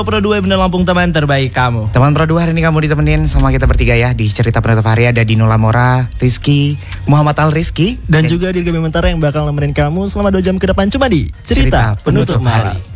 Pro 2 Bener Lampung, teman terbaik kamu. Teman Pro 2 hari ini kamu ditemenin sama kita bertiga ya. Di cerita penutup hari ada Dino Lamora, Rizky, Muhammad Al Rizky, dan juga Dirga Bimantara yang bakal nemenin kamu selama 2 jam ke depan cuma di Cerita Penutup Hari.